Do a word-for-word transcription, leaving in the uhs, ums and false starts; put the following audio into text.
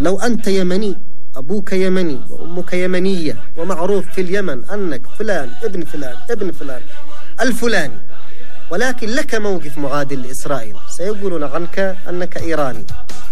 لو أنت يمني، أبوك يمني وأمك يمنية، ومعروف في اليمن أنك فلان ابن فلان ابن فلان الفلاني، ولكن لك موقف معادل لإسرائيل، سيقولون عنك أنك إيراني.